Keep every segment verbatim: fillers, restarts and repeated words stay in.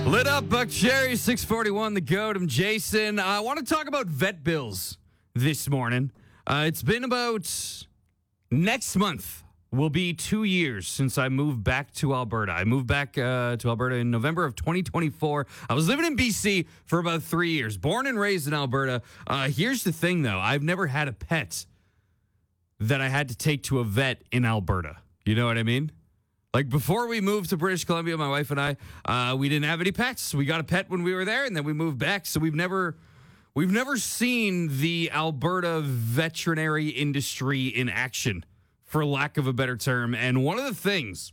Lit up, Buck Cherry, six forty-one, The Goat. I'm Jason. I want to talk about vet bills this morning. Uh, it's been about, next month will be two years since I moved back to Alberta. I moved back uh, to Alberta in November of twenty twenty-four. I was living in B C for about three years, born and raised in Alberta. Uh, here's the thing, though. I've never had a pet that I had to take to a vet in Alberta. You know what I mean? Like, before we moved to British Columbia, my wife and I, uh, we didn't have any pets. We got a pet when we were there, and then we moved back. So we've never, we've never seen the Alberta veterinary industry in action, for lack of a better term. And one of the things,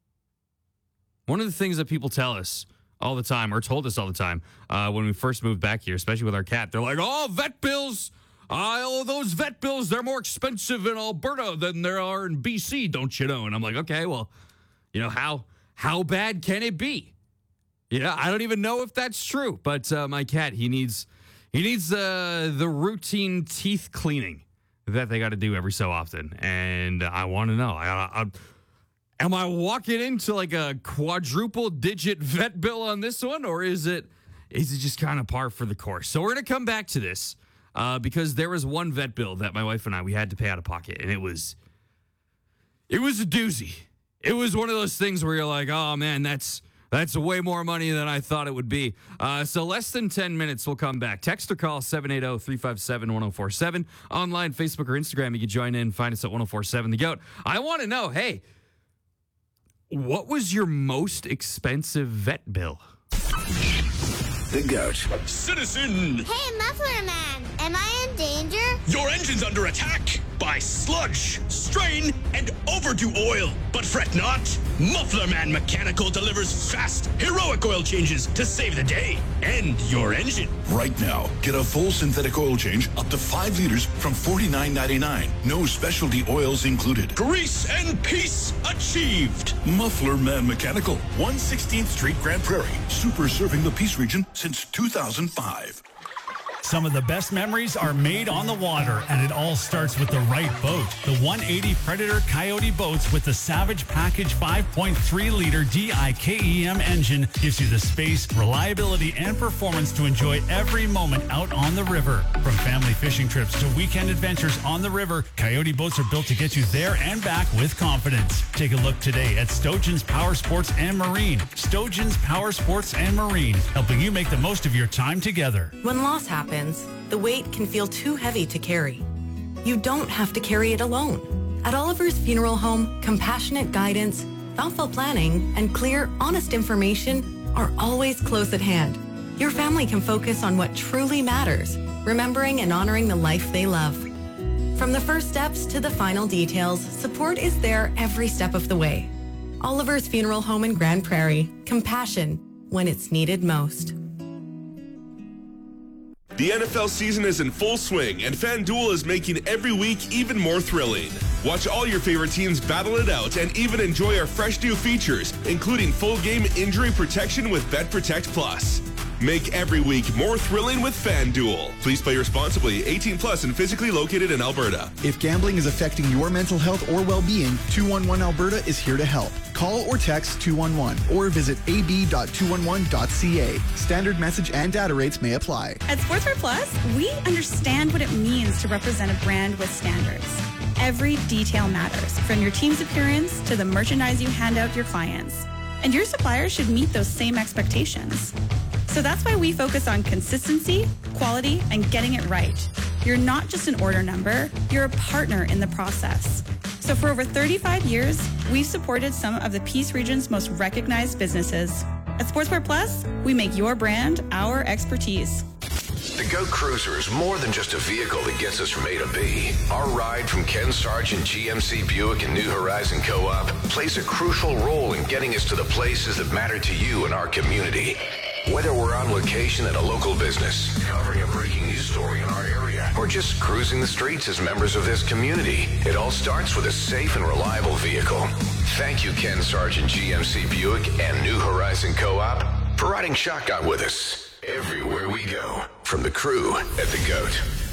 one of the things that people tell us all the time, or told us all the time, uh, when we first moved back here, especially with our cat, they're like, "Oh, vet bills. Oh, those vet bills, they're more expensive in Alberta than there are in B C, don't you know?" And I'm like, okay, well, you know, how how bad can it be? You know, I don't even know if that's true. But uh, my cat, he needs he needs uh, the routine teeth cleaning that they got to do every so often. And I want to know, I, I, am I walking into like a quadruple digit vet bill on this one? Or is it is it just kind of par for the course? So we're going to come back to this uh, because there was one vet bill that my wife and I, we had to pay out of pocket. And it was, it was a doozy. It was one of those things where you're like, oh, man, that's that's way more money than I thought it would be. Uh, so less than ten minutes, we'll come back. Text or call seven eight zero, three five seven, one zero four seven. Online, Facebook, or Instagram, you can join in. Find us at one oh four seven The Goat. I want to know, hey, what was your most expensive vet bill? The Goat. Citizen! Hey, Muffler Man, am I in danger? Your engine's under attack by sludge, strain, and overdue oil. But fret not, Muffler Man Mechanical delivers fast, heroic oil changes to save the day and your engine. Right now, get a full synthetic oil change up to five liters from forty-nine ninety-nine. No specialty oils included. Grease and peace achieved. Muffler Man Mechanical, one sixteenth Street, Grand Prairie. Super serving the Peace region since two thousand five. Some of the best memories are made on the water, and it all starts with the right boat. The one eighty Predator Coyote boats with the Savage Package five point three liter D I K E M engine gives you the space, reliability, and performance to enjoy every moment out on the river. From family fishing trips to weekend adventures on the river, Coyote boats are built to get you there and back with confidence. Take a look today at Stojan's Power Sports and Marine. Stojan's Power Sports and Marine, helping you make the most of your time together. When loss happens, the weight can feel too heavy to carry. You don't have to carry it alone. At Oliver's Funeral Home, compassionate guidance, thoughtful planning, and clear, honest information are always close at hand. Your family can focus on what truly matters, remembering and honoring the life they love. From the first steps to the final details, support is there every step of the way. Oliver's Funeral Home in Grand Prairie. Compassion when it's needed most. The N F L season is in full swing, and FanDuel is making every week even more thrilling. Watch all your favorite teams battle it out and even enjoy our fresh new features, including full game injury protection with Bet Protect Plus. Make every week more thrilling with FanDuel. Please play responsibly, eighteen plus and physically located in Alberta. If gambling is affecting your mental health or well-being, two one one Alberta is here to help. Call or text two one one or visit a b dot two one one dot c a. Standard message and data rates may apply. At Sportswear Plus, we understand what it means to represent a brand with standards. Every detail matters, from your team's appearance to the merchandise you hand out to your clients. And your suppliers should meet those same expectations. So that's why we focus on consistency, quality, and getting it right. You're not just an order number, you're a partner in the process. So for over thirty-five years, we've supported some of the Peace Region's most recognized businesses. At Sportswear Plus, we make your brand our expertise. The Goat Cruiser is more than just a vehicle that gets us from A to B. Our ride from Ken Sargent G M C Buick and New Horizon Co-op plays a crucial role in getting us to the places that matter to you and our community. Whether we're on location at a local business, covering a breaking news story in our area, or just cruising the streets as members of this community, it all starts with a safe and reliable vehicle. Thank you, Ken Sargent G M C Buick and New Horizon Co-op, for riding shotgun with us everywhere we go. From the crew at The Goat.